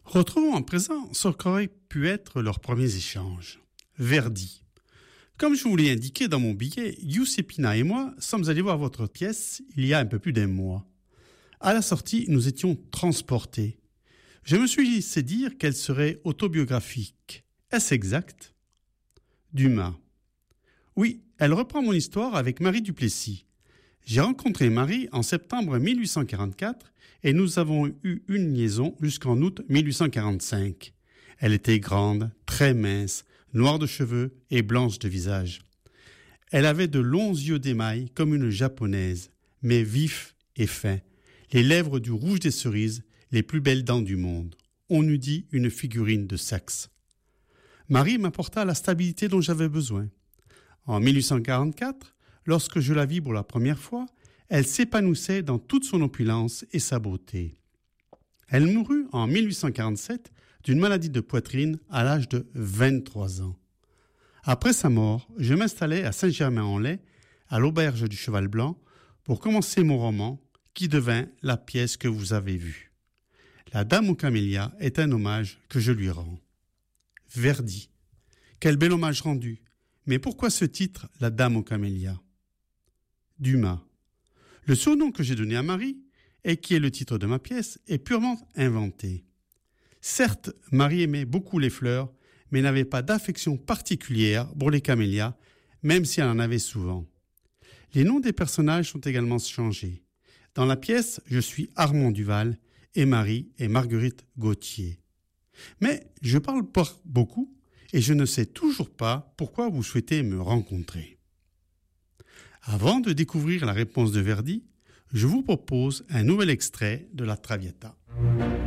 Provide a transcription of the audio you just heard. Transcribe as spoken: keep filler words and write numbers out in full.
Retrouvons en présent ce qu'aurait pu être leurs premiers échanges. Verdi. Comme je vous l'ai indiqué dans mon billet, Giuseppina et moi sommes allés voir votre pièce il y a un peu plus d'un mois. À la sortie, nous étions transportés. Je me suis laissé dire qu'elle serait autobiographique. Est-ce exact ? Dumas. Oui, elle reprend mon histoire avec Marie Duplessis. J'ai rencontré Marie en septembre mille huit cent quarante-quatre et nous avons eu une liaison jusqu'en août mille huit cent quarante-cinq. Elle était grande, très mince, noire de cheveux et blanche de visage. Elle avait de longs yeux d'émail comme une japonaise, mais vifs et fins, les lèvres du rouge des cerises, les plus belles dents du monde. On eût dit une figurine de Saxe. Marie m'apporta la stabilité dont j'avais besoin. En mille huit cent quarante-quatre, lorsque je la vis pour la première fois, elle s'épanouissait dans toute son opulence et sa beauté. Elle mourut en mille huit cent quarante-sept d'une maladie de poitrine à l'âge de vingt-trois ans. Après sa mort, je m'installai à Saint-Germain-en-Laye, à l'auberge du Cheval Blanc, pour commencer mon roman, qui devint la pièce que vous avez vue. La Dame aux camélias est un hommage que je lui rends. Verdi. Quel bel hommage rendu. Mais pourquoi ce titre, La Dame aux camélias ? Dumas. Le surnom que j'ai donné à Marie, et qui est le titre de ma pièce, est purement inventé. Certes, Marie aimait beaucoup les fleurs, mais n'avait pas d'affection particulière pour les camélias, même si elle en avait souvent. Les noms des personnages sont également changés. Dans la pièce, je suis Armand Duval et Marie est Marguerite Gauthier. Mais je parle pas beaucoup et je ne sais toujours pas pourquoi vous souhaitez me rencontrer. Avant de découvrir la réponse de Verdi, je vous propose un nouvel extrait de la Traviata.